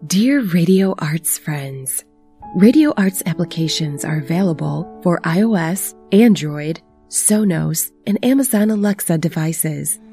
Dear Radio Arts friends, Radio Arts applications are available for iOS, Android, Sonos, and Amazon Alexa devices.